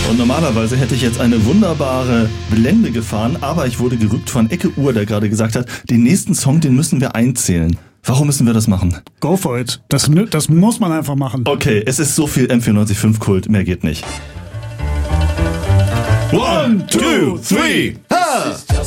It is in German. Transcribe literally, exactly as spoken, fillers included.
Und normalerweise hätte ich jetzt eine wunderbare Blende gefahren, aber ich wurde gerügt von Ecke Uhr, der gerade gesagt hat, den nächsten Song, den müssen wir einzählen. Warum müssen wir das machen? Go for it. Das, das muss man einfach machen. Okay, es ist so viel M vierundneunzig Komma fünf Kult, mehr geht nicht. One, two, three, ha!